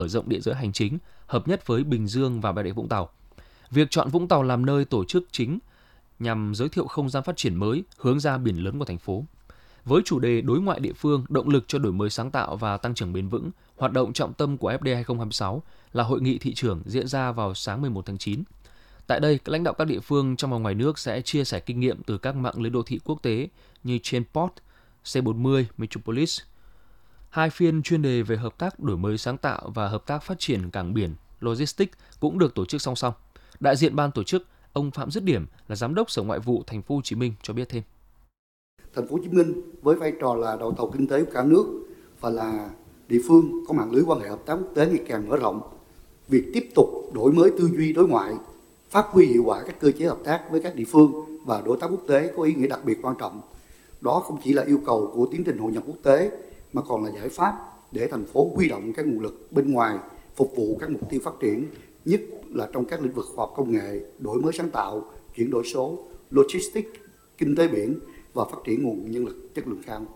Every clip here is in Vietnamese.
mở rộng địa giới hành chính, hợp nhất với Bình Dương và Bà Rịa Vũng Tàu. Việc chọn Vũng Tàu làm nơi tổ chức chính nhằm giới thiệu không gian phát triển mới hướng ra biển lớn của thành phố. Với chủ đề đối ngoại địa phương, động lực cho đổi mới sáng tạo và tăng trưởng bền vững, hoạt động trọng tâm của FD 2026 là hội nghị thị trưởng diễn ra vào sáng 11 tháng 9. Tại đây, các lãnh đạo các địa phương trong và ngoài nước sẽ chia sẻ kinh nghiệm từ các mạng lưới đô thị quốc tế như Chainport, C40, Metropolis. Hai phiên chuyên đề về hợp tác đổi mới sáng tạo và hợp tác phát triển cảng biển, logistics cũng được tổ chức song song. Đại diện ban tổ chức, ông Phạm Dứt Điểm là giám đốc Sở Ngoại vụ Thành phố Hồ Chí Minh cho biết thêm. Thành phố Hồ Chí Minh với vai trò là đầu tàu kinh tế của cả nước và là địa phương có mạng lưới quan hệ hợp tác quốc tế ngày càng mở rộng, việc tiếp tục đổi mới tư duy đối ngoại, phát huy hiệu quả các cơ chế hợp tác với các địa phương và đối tác quốc tế có ý nghĩa đặc biệt quan trọng. Đó không chỉ là yêu cầu của tiến trình hội nhập quốc tế mà còn là giải pháp để thành phố huy động các nguồn lực bên ngoài phục vụ các mục tiêu phát triển, nhất là trong các lĩnh vực khoa học công nghệ, đổi mới sáng tạo, chuyển đổi số, logistics, kinh tế biển và phát triển nguồn nhân lực chất lượng cao.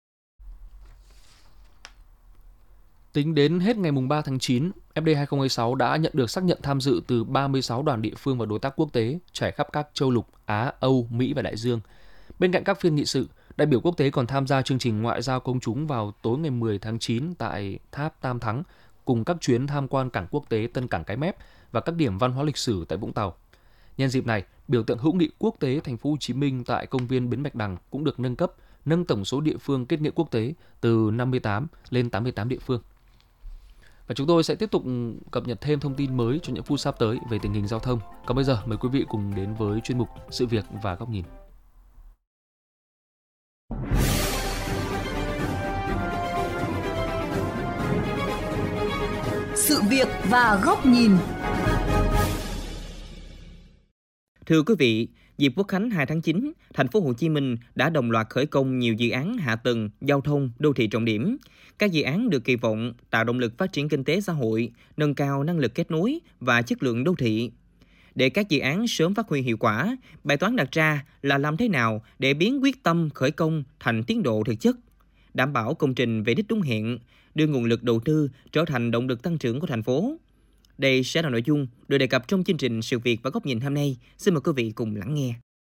Tính đến hết ngày 3 tháng 9, FD 2026 đã nhận được xác nhận tham dự từ 36 đoàn địa phương và đối tác quốc tế trải khắp các châu lục Á, Âu, Mỹ và Đại Dương. Bên cạnh các phiên nghị sự, đại biểu quốc tế còn tham gia chương trình ngoại giao công chúng vào tối ngày 10 tháng 9 tại Tháp Tam Thắng, cùng các chuyến tham quan cảng quốc tế Tân Cảng Cái Mép và các điểm văn hóa lịch sử tại Vũng Tàu. Nhân dịp này, biểu tượng hữu nghị quốc tế Thành phố Hồ Chí Minh tại công viên Bến Bạch Đằng cũng được nâng tổng số địa phương kết nghĩa quốc tế từ 58 lên 88 địa phương. Và chúng tôi sẽ tiếp tục cập nhật thêm thông tin mới trong những phút sắp tới về tình hình giao thông. Còn bây giờ mời quý vị cùng đến với chuyên mục Sự việc và góc nhìn. Sự việc và góc nhìn. Thưa quý vị, dịp Quốc khánh 2 tháng 9, Thành phố Hồ Chí Minh đã đồng loạt khởi công nhiều dự án hạ tầng, giao thông, đô thị trọng điểm. Các dự án được kỳ vọng tạo động lực phát triển kinh tế xã hội, nâng cao năng lực kết nối và chất lượng đô thị. Để các dự án sớm phát huy hiệu quả, bài toán đặt ra là làm thế nào để biến quyết tâm khởi công thành tiến độ thực chất, đảm bảo công trình về đích đúng hẹn, đưa nguồn lực đầu tư trở thành động lực tăng trưởng của thành phố. Đây sẽ là nội dung được đề cập trong chương trình Sự việc và góc nhìn hôm nay. Xin mời quý vị cùng lắng nghe.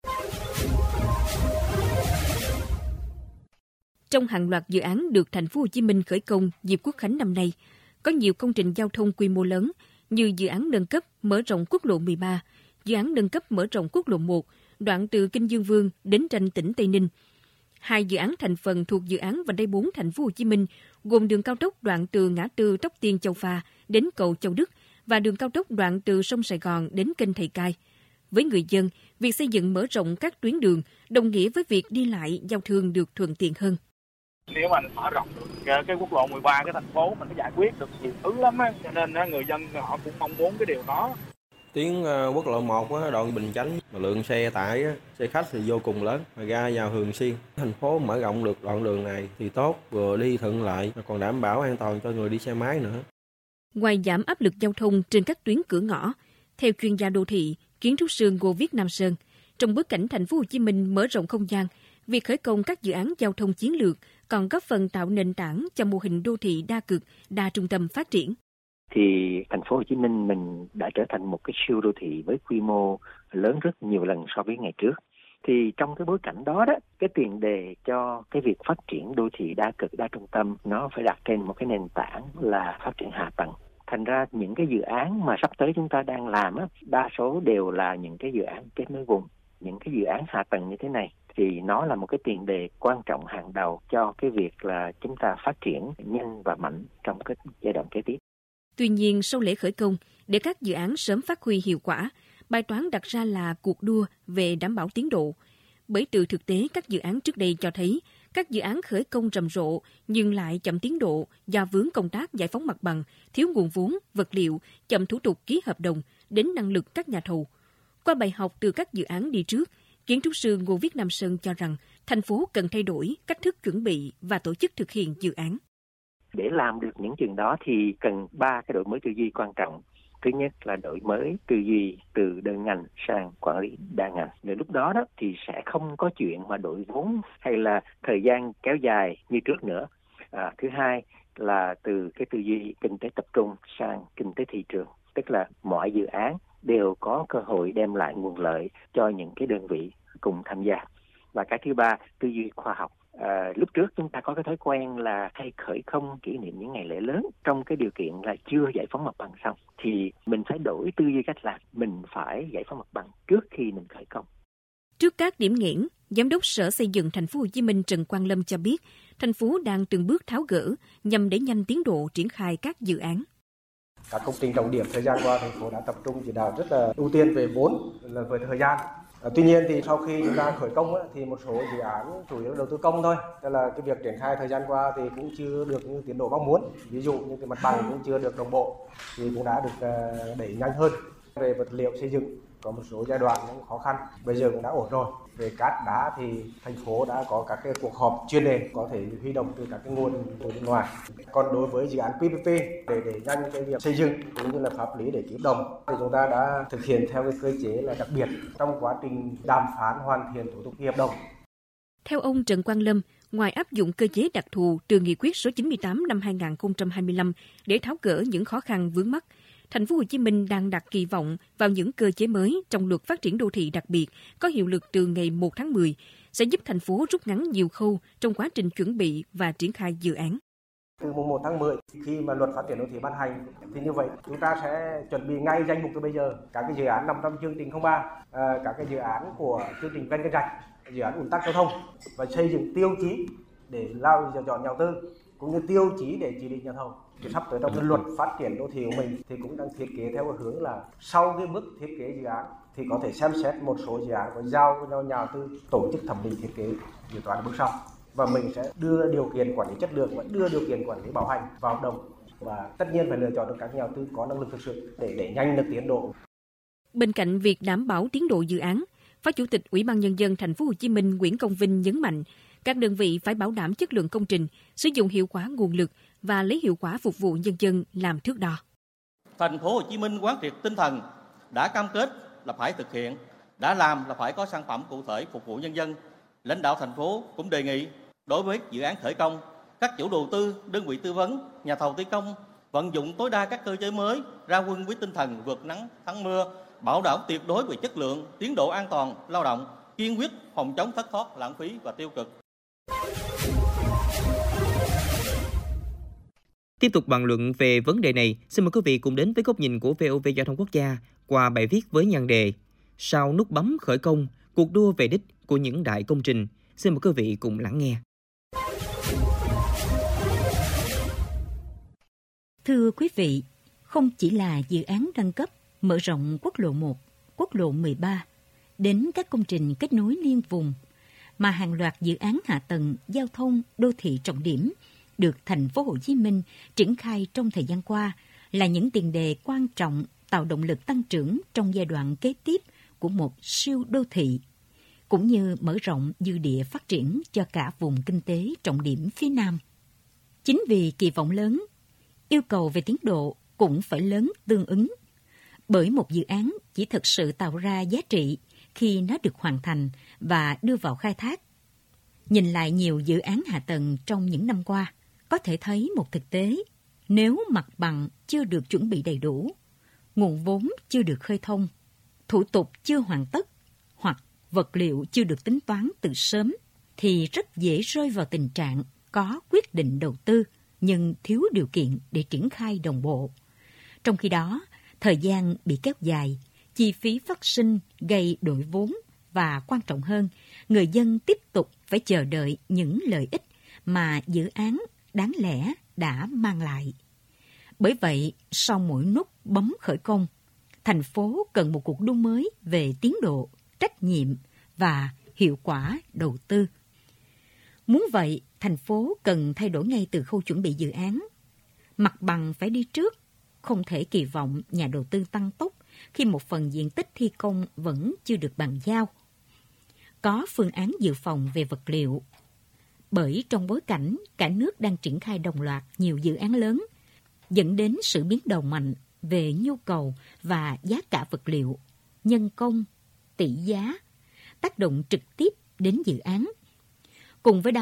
Trong hàng loạt dự án được Thành phố Hồ Chí Minh khởi công dịp Quốc khánh năm nay, có nhiều công trình giao thông quy mô lớn như dự án nâng cấp mở rộng quốc lộ 13, dự án nâng cấp mở rộng quốc lộ 1, đoạn từ Kinh Dương Vương đến ranh tỉnh Tây Ninh. Hai dự án thành phần thuộc dự án vành đai 4 Thành phố Hồ Chí Minh gồm đường cao tốc đoạn từ ngã tư Tóc Tiên Châu Pha đến cầu Châu Đức và đường cao tốc đoạn từ sông Sài Gòn đến kênh Thầy Cai. Với người dân, việc xây dựng mở rộng các tuyến đường đồng nghĩa với việc đi lại giao thương được thuận tiện hơn. Nếu mà mở rộng được cái quốc lộ 13, cái thành phố mình có giải quyết được nhiều thứ lắm á, cho nên người dân họ cũng mong muốn cái điều đó. Tuyến quốc lộ 1 đoạn Bình Chánh, lượng xe tải, xe khách thì vô cùng lớn, ra vào thường xuyên. Thành phố mở rộng được đoạn đường này thì tốt, vừa đi thuận lợi, còn đảm bảo an toàn cho người đi xe máy nữa. Ngoài giảm áp lực giao thông trên các tuyến cửa ngõ, theo chuyên gia đô thị, kiến trúc sư Ngô Viết Nam Sơn, trong bối cảnh Thành phố Hồ Chí Minh mở rộng không gian, việc khởi công các dự án giao thông chiến lược còn góp phần tạo nền tảng cho mô hình đô thị đa cực, đa trung tâm phát triển. Thì Thành phố Hồ Chí Minh mình đã trở thành một cái siêu đô thị với quy mô lớn rất nhiều lần so với ngày trước. Thì trong cái bối cảnh đó cái tiền đề cho cái việc phát triển đô thị đa cực, đa trung tâm nó phải đặt trên một cái nền tảng là phát triển hạ tầng. Thành ra những cái dự án mà sắp tới chúng ta đang làm đa số đều là những cái dự án kết nối vùng. Những cái dự án hạ tầng như thế này thì nó là một cái tiền đề quan trọng hàng đầu cho cái việc là chúng ta phát triển nhanh và mạnh trong cái giai đoạn kế tiếp. Tuy nhiên, sau lễ khởi công, để các dự án sớm phát huy hiệu quả, bài toán đặt ra là cuộc đua về đảm bảo tiến độ. Bởi từ thực tế các dự án trước đây cho thấy, các dự án khởi công rầm rộ nhưng lại chậm tiến độ do vướng công tác giải phóng mặt bằng, thiếu nguồn vốn, vật liệu, chậm thủ tục ký hợp đồng, đến năng lực các nhà thầu. Qua bài học từ các dự án đi trước, kiến trúc sư Ngô Viết Nam Sơn cho rằng thành phố cần thay đổi cách thức chuẩn bị và tổ chức thực hiện dự án. Để làm được những chuyện đó thì cần 3 cái đổi mới tư duy quan trọng. Thứ nhất là đổi mới tư duy từ đơn ngành sang quản lý đa ngành. Đến lúc đó thì sẽ không có chuyện mà đội vốn hay là thời gian kéo dài như trước nữa. Thứ hai, là từ cái tư duy kinh tế tập trung sang kinh tế thị trường, tức là mọi dự án đều có cơ hội đem lại nguồn lợi cho những cái đơn vị cùng tham gia. Và cái thứ ba, tư duy khoa học. Lúc trước chúng ta có cái thói quen là hay khởi công kỷ niệm những ngày lễ lớn trong cái điều kiện là chưa giải phóng mặt bằng xong, thì mình phải đổi tư duy cách làm, mình phải giải phóng mặt bằng trước khi mình khởi công. Trước các điểm nghẽn, Giám đốc Sở Xây dựng Thành phố Hồ Chí Minh Trần Quang Lâm cho biết, thành phố đang từng bước tháo gỡ nhằm đẩy nhanh tiến độ triển khai các dự án. Các công trình trọng điểm thời gian qua thành phố đã tập trung chỉ đạo rất là ưu tiên về vốn, là về thời gian. Tuy nhiên thì sau khi chúng ta khởi công thì một số dự án chủ yếu là đầu tư công thôi, tức là cái việc triển khai thời gian qua thì cũng chưa được như tiến độ mong muốn. Ví dụ như cái mặt bằng cũng chưa được đồng bộ thì cũng đã được đẩy nhanh hơn. Về vật liệu xây dựng có một số giai đoạn cũng khó khăn, bây giờ cũng đã ổn rồi. Về cát đá thì thành phố đã có các cái cuộc họp chuyên đề có thể huy động từ các cái nguồn từ bên ngoài. Còn đối với dự án PPP để nhanh cái việc xây dựng cũng như là pháp lý để ký hợp đồng thì chúng ta đã thực hiện theo cái cơ chế là đặc biệt trong quá trình đàm phán hoàn thiện thủ tục ký hợp đồng. Theo ông Trần Quang Lâm, ngoài áp dụng cơ chế đặc thù từ nghị quyết số 98 năm 2025 để tháo gỡ những khó khăn vướng mắc, Thành phố Hồ Chí Minh đang đặt kỳ vọng vào những cơ chế mới trong luật phát triển đô thị đặc biệt có hiệu lực từ ngày 1 tháng 10 sẽ giúp thành phố rút ngắn nhiều khâu trong quá trình chuẩn bị và triển khai dự án. Từ mùng 1 tháng 10 khi mà luật phát triển đô thị ban hành thì như vậy chúng ta sẽ chuẩn bị ngay danh mục từ bây giờ các cái dự án nằm trong chương trình 03, các cái dự án của chương trình ven kênh rạch, dự án ùn tắc giao thông và xây dựng tiêu chí để chọn nhà đầu tư cũng như tiêu chí để chỉ định nhà thầu. Thì sắp tới trong cái luật phát triển đô thị của mình thì cũng đang thiết kế theo hướng là sau cái bước thiết kế dự án thì có thể xem xét một số dự án và giao cho nhà đầu tư tổ chức thẩm định thiết kế dự toán bước sau, và mình sẽ đưa điều kiện quản lý chất lượng và đưa điều kiện quản lý bảo hành vào hợp đồng, và tất nhiên phải lựa chọn được các nhà đầu tư có năng lực thực sự để nhanh được tiến độ. Bên cạnh việc đảm bảo tiến độ dự án, Phó Chủ tịch Ủy ban Nhân dân Thành phố Hồ Chí Minh Nguyễn Công Vinh nhấn mạnh các đơn vị phải bảo đảm chất lượng công trình, sử dụng hiệu quả nguồn lực và lấy hiệu quả phục vụ nhân dân làm thước đo. Thành phố Hồ Chí Minh quán triệt tinh thần đã cam kết là phải thực hiện, đã làm là phải có sản phẩm cụ thể phục vụ nhân dân. Lãnh đạo thành phố cũng đề nghị đối với dự án khởi công, các chủ đầu tư, đơn vị tư vấn, nhà thầu thi công vận dụng tối đa các cơ chế mới, ra quân với tinh thần vượt nắng thắng mưa, bảo đảm tuyệt đối về chất lượng, tiến độ an toàn lao động, kiên quyết phòng chống thất thoát, lãng phí và tiêu cực. Tiếp tục bàn luận về vấn đề này, xin mời quý vị cùng đến với góc nhìn của VOV Giao thông Quốc gia qua bài viết với nhan đề Sau nút bấm khởi công, cuộc đua về đích của những đại công trình. Xin mời quý vị cùng lắng nghe. Thưa quý vị, không chỉ là dự án nâng cấp, mở rộng quốc lộ 1, quốc lộ 13, đến các công trình kết nối liên vùng, mà hàng loạt dự án hạ tầng giao thông đô thị trọng điểm được Thành phố Hồ Chí Minh triển khai trong thời gian qua là những tiền đề quan trọng tạo động lực tăng trưởng trong giai đoạn kế tiếp của một siêu đô thị, cũng như mở rộng dư địa phát triển cho cả vùng kinh tế trọng điểm phía Nam. Chính vì kỳ vọng lớn, yêu cầu về tiến độ cũng phải lớn tương ứng, bởi một dự án chỉ thực sự tạo ra giá trị khi nó được hoàn thành và đưa vào khai thác. Nhìn lại nhiều dự án hạ tầng trong những năm qua, có thể thấy một thực tế, nếu mặt bằng chưa được chuẩn bị đầy đủ, nguồn vốn chưa được khơi thông, thủ tục chưa hoàn tất, hoặc vật liệu chưa được tính toán từ sớm, thì rất dễ rơi vào tình trạng có quyết định đầu tư nhưng thiếu điều kiện để triển khai đồng bộ. Trong khi đó, thời gian bị kéo dài, chi phí phát sinh gây đội vốn và quan trọng hơn, người dân tiếp tục phải chờ đợi những lợi ích mà dự án đáng lẽ đã mang lại. Bởi vậy, sau mỗi nút bấm khởi công, thành phố cần một cuộc đua mới về tiến độ, trách nhiệm và hiệu quả đầu tư. Muốn vậy, thành phố cần thay đổi ngay từ khâu chuẩn bị dự án. Mặt bằng phải đi trước, không thể kỳ vọng nhà đầu tư tăng tốc khi một phần diện tích thi công vẫn chưa được bàn giao. Có phương án dự phòng về vật liệu. Bởi trong bối cảnh cả nước đang triển khai đồng loạt nhiều dự án lớn, dẫn đến sự biến động mạnh về nhu cầu và giá cả vật liệu, nhân công, tỷ giá, tác động trực tiếp đến dự án. Cùng với đó,